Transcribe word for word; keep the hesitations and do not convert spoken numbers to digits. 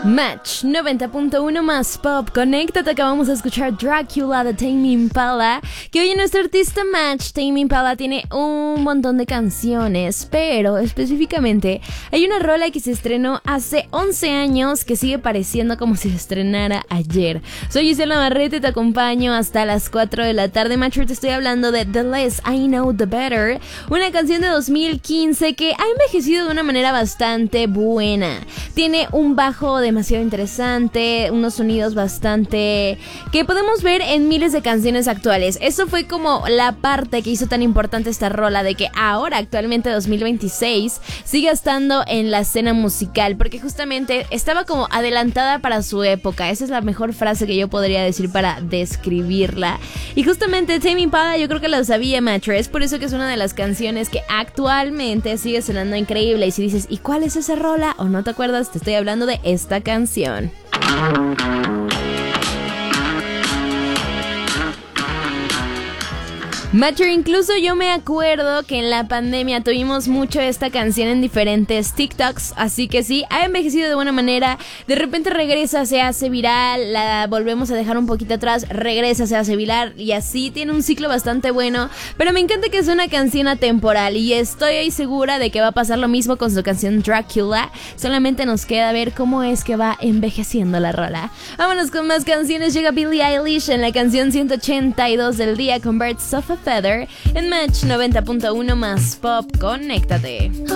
Match noventa punto uno más pop. Conéctate, acabamos de escuchar Dracula de Tame Impala. Que hoy nuestro artista Match, Tame Impala, tiene un montón de canciones, pero específicamente hay una rola que se estrenó hace once años que sigue pareciendo como si se estrenara ayer. Soy Gisela Navarrete, te acompaño hasta las cuatro de la tarde. Match, te estoy hablando de The Less I Know The Better, una canción de dos mil quince que ha envejecido de una manera bastante buena. Tiene un bajo demasiado interesante, unos sonidos bastante que podemos ver en miles de canciones actuales. Eso fue como la parte que hizo tan importante esta rola, de que ahora, actualmente dos mil veintiséis, siga estando en la escena musical, porque justamente estaba como adelantada para su época. Esa es la mejor frase que yo podría decir para describirla. Y justamente Tame Impala, yo creo que lo sabía, Mattress, es por eso que es una de las canciones que actualmente sigue sonando increíble. Y si dices, ¿y cuál es esa rola? O no te acuerdas, te estoy hablando de esta canción. Macho, incluso yo me acuerdo que en la pandemia tuvimos mucho esta canción en diferentes TikToks, así que sí, ha envejecido de buena manera. De repente regresa, se hace viral, la volvemos a dejar un poquito atrás, regresa, se hace viral y así tiene un ciclo bastante bueno. Pero me encanta que es una canción atemporal y estoy segura de que va a pasar lo mismo con su canción Dracula. Solamente nos queda ver cómo es que va envejeciendo la rola. Vámonos con más canciones. Llega Billie Eilish en la canción ciento ochenta y dos del día con Birds of a Feather en Match noventa punto uno más pop. Conéctate.